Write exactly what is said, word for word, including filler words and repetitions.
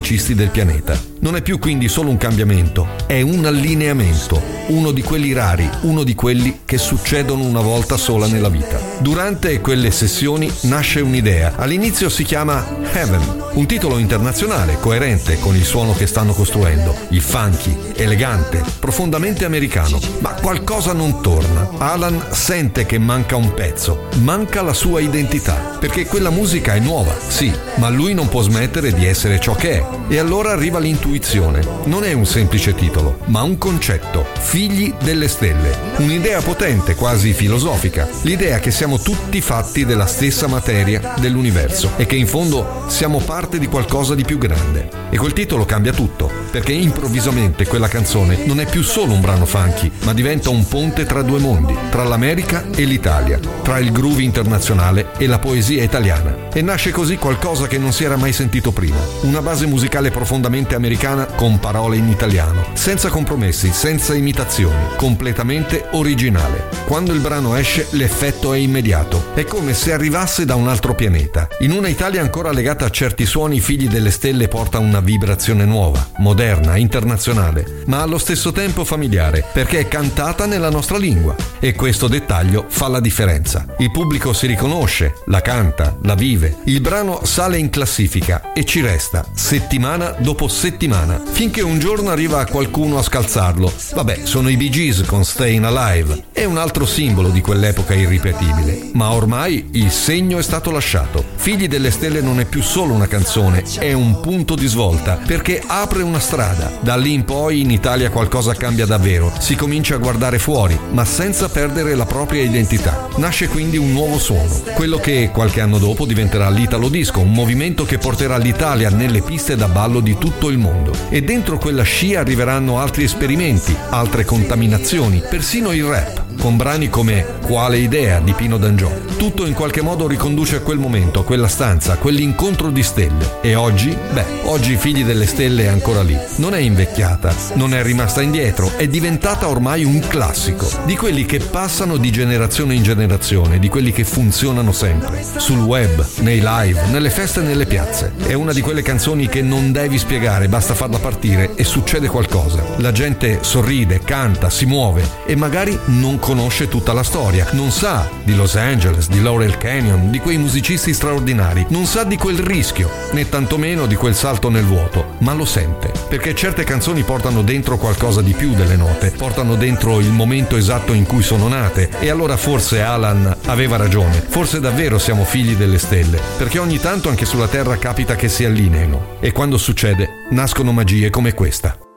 musicisti del pianeta. Non è più quindi solo un cambiamento, è un allineamento, uno di quelli rari, uno di quelli che succedono una volta sola nella vita. Durante quelle sessioni nasce un'idea. All'inizio si chiama Heaven, un titolo internazionale coerente con il suono che stanno costruendo, il funky, elegante, profondamente americano. Ma qualcosa non torna. Alan sente che manca un pezzo, manca la sua identità, perché quella musica è nuova, sì, ma lui non può smettere di essere ciò che è. E allora arriva l'intuizione. Non è un semplice titolo, ma un concetto, Figli delle Stelle. Un'idea potente, quasi filosofica. L'idea che siamo tutti fatti della stessa materia dell'universo e che in fondo siamo parte di qualcosa di più grande. E quel titolo cambia tutto, perché improvvisamente quella canzone non è più solo un brano funky, ma diventa un ponte tra due mondi, tra l'America e l'Italia, tra il groove internazionale e la poesia italiana. E nasce così qualcosa che non si era mai sentito prima. Una base musicale profondamente americana con parole in italiano, senza compromessi, senza imitazioni, completamente originale. Quando il brano esce, l'effetto è immediato. È come se arrivasse da un altro pianeta. In una Italia ancora legata a certi suoni, i Figli delle Stelle porta una vibrazione nuova, moderna, internazionale, ma allo stesso tempo familiare, perché è cantata nella nostra lingua. E questo dettaglio fa la differenza. Il pubblico si riconosce, la canta, la vive. Il brano sale in classifica e ci resta settimana dopo settimana, finché un giorno arriva qualcuno a scalzarlo. Vabbè, sono i Bee Gees con Stayin' Alive. È un altro simbolo di quell'epoca irripetibile. Ma ormai il segno è stato lasciato. Figli delle Stelle non è più solo una canzone, è un punto di svolta, perché apre una strada. Da lì in poi in Italia qualcosa cambia davvero. Si comincia a guardare fuori, ma senza perdere la propria identità. Nasce quindi un nuovo suono, quello che qualche anno dopo diventerà l'Italo Disco, un movimento che porterà l'Italia nelle piste da ballo di tutto il mondo. E dentro quella scia arriveranno altri esperimenti, altre contaminazioni, persino il rap, con brani come Quale idea di Pino D'Angio. Tutto in qualche modo riconduce a quel momento, a quella stanza, a quell'incontro di stelle. E oggi? Beh, oggi Figli delle Stelle è ancora lì. Non è invecchiata, non è rimasta indietro, è diventata ormai un classico, di quelli che passano di generazione in generazione, di quelli che funzionano sempre, sul web, nei live, nelle feste e nelle piazze. È una di quelle canzoni che non devi spiegare, basta farla partire e succede qualcosa. La gente sorride, canta, si muove e magari non conosce tutta la storia, non sa di Los Angeles, di Laurel Canyon, di quei musicisti straordinari, non sa di quel rischio, né tantomeno di quel salto nel vuoto, ma lo sente, perché certe canzoni portano dentro qualcosa di più delle note, portano dentro il momento esatto in cui sono nate. E allora forse Alan aveva ragione, forse davvero siamo figli delle stelle, perché ogni tanto anche sulla Terra capita che si allineino, e quando succede nascono magie come questa.